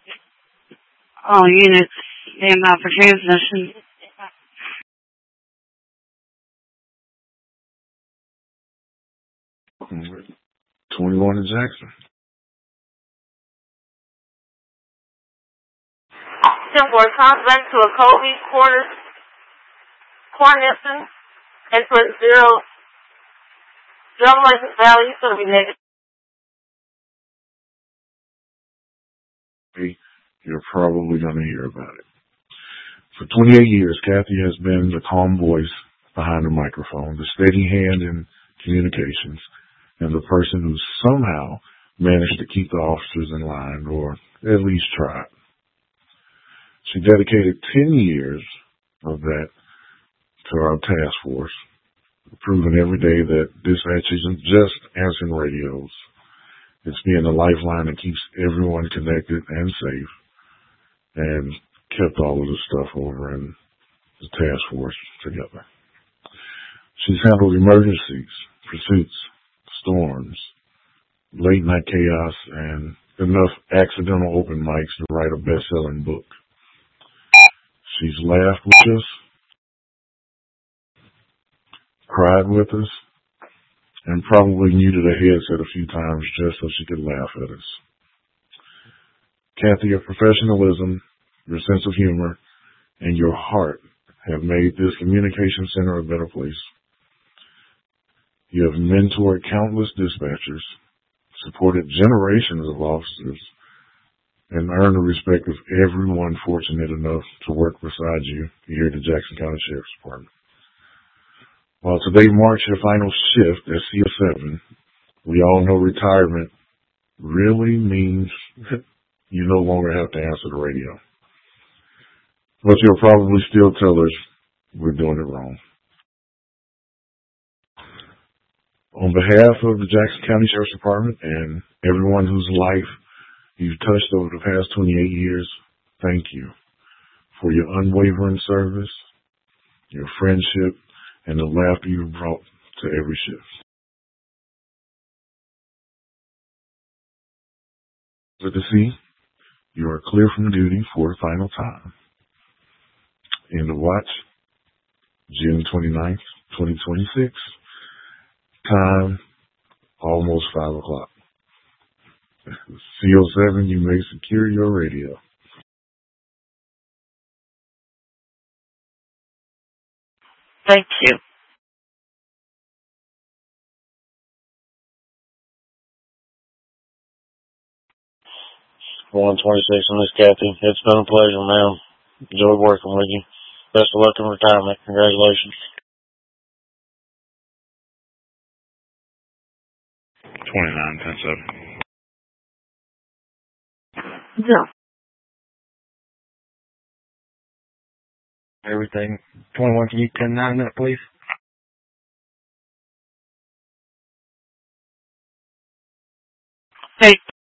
All units stand by for transmission. 21 in Jackson. Temple convent to a Kobe quarters, Corniston, input 0, Drumlin Valley, so it'll be negative. You're probably going to hear about it. For 28 years, Kathy has been the calm voice behind the microphone, the steady hand in communications, and the person who somehow managed to keep the officers in line, or at least tried. She dedicated 10 years of that to our task force, proving every day that dispatch isn't just answering radios. It's being a lifeline that keeps everyone connected and safe, and kept all of the stuff over in the task force together. She's handled emergencies, pursuits, storms, late night chaos, and enough accidental open mics to write a best-selling book. She's laughed with us, cried with us, and probably muted her headset a few times just so she could laugh at us. Kathy, your professionalism, your sense of humor, and your heart have made this communication center a better place. You have mentored countless dispatchers, supported generations of officers, and earned the respect of everyone fortunate enough to work beside you here at the Jackson County Sheriff's Department. While today marks your final shift as CO7, we all know retirement really means you no longer have to answer the radio. But you'll probably still tell us we're doing it wrong. On behalf of the Jackson County Sheriff's Department and everyone whose life you've touched over the past 28 years, thank you for your unwavering service, your friendship, and the laughter you've brought to every shift. Good to see you are clear from duty for the final time. End of watch, June 29th, 2026. Time, almost 5 o'clock. CO7, you may secure your radio. Thank you. 126 on this, Kathy. It's been a pleasure, ma'am. Enjoyed working with you. Best of luck in retirement. Congratulations. 29, 10-7. Yeah. Everything. 21, can you 10-9 that, please? Hey.